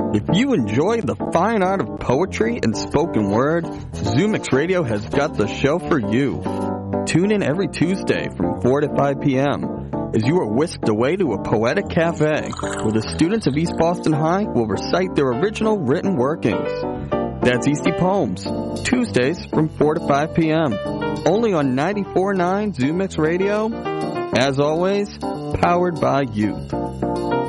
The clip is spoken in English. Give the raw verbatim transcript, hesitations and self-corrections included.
If you enjoy the fine art of poetry and spoken word, ZooMix Radio has got the show for you. Tune in every Tuesday from four to five p.m. as you are whisked away to a poetic cafe where the students of East Boston High will recite their original written workings. That's Eastie Poems, Tuesdays from four to five p.m. Only on ninety-four point nine ZooMix Radio. As always, powered by youth.